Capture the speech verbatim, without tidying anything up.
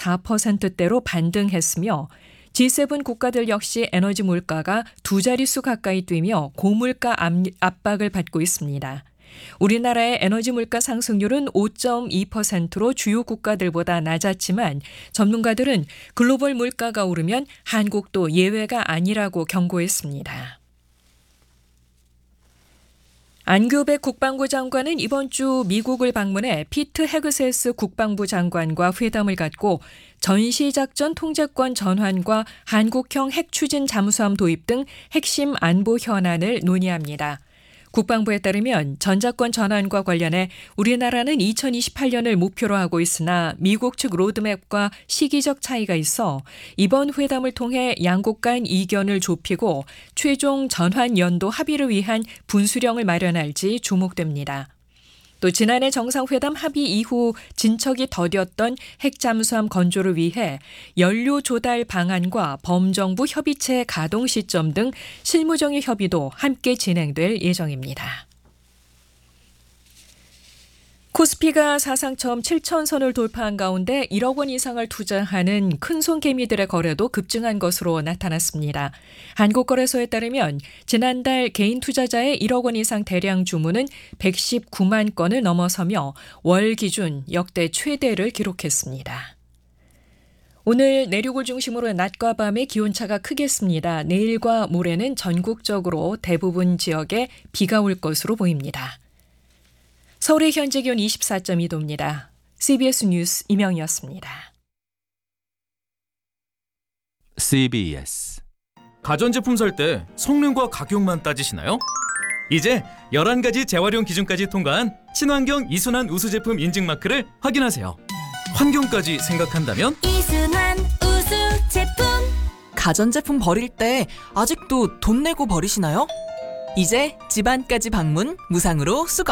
사 퍼센트대로 반등했으며 지 세븐 국가들 역시 에너지 물가가 두 자릿수 가까이 뛰며 고물가 압박을 받고 있습니다. 우리나라의 에너지 물가 상승률은 오 점 이 퍼센트로 주요 국가들보다 낮았지만 전문가들은 글로벌 물가가 오르면 한국도 예외가 아니라고 경고했습니다. 안규백 국방부 장관은 이번 주 미국을 방문해 피트 헤그세스 국방부 장관과 회담을 갖고 전시작전 통제권 전환과 한국형 핵추진 잠수함 도입 등 핵심 안보 현안을 논의합니다. 국방부에 따르면 전자권 전환과 관련해 우리나라는 이천이십팔 년을 목표로 하고 있으나 미국 측 로드맵과 시기적 차이가 있어 이번 회담을 통해 양국 간 이견을 좁히고 최종 전환 연도 합의를 위한 분수령을 마련할지 주목됩니다. 또 지난해 정상회담 합의 이후 진척이 더뎠던 핵잠수함 건조를 위해 연료 조달 방안과 범정부 협의체 가동 시점 등 실무적인 협의도 함께 진행될 예정입니다. 코스피가 사상 처음 칠천 선을 돌파한 가운데 일억 원 이상을 투자하는 큰손 개미들의 거래도 급증한 것으로 나타났습니다. 한국거래소에 따르면 지난달 개인 투자자의 일억 원 이상 대량 주문은 백십구만 건을 넘어서며 월 기준 역대 최대를 기록했습니다. 오늘 내륙을 중심으로 낮과 밤의 기온차가 크겠습니다. 내일과 모레는 전국적으로 대부분 지역에 비가 올 것으로 보입니다. 서울의 현재 기온 이십사 점 이 도입니다. 씨비에스 뉴스 이명희였습니다. 씨비에스 가전제품 살 때 성능과 가격만 따지시나요? 이제 열한 가지 재활용 기준까지 통과한 친환경 이순환 우수 제품 인증 마크를 확인하세요. 환경까지 생각한다면 이순환 우수 제품. 가전제품 버릴 때 아직도 돈 내고 버리시나요? 이제 집안까지 방문 무상으로 수거.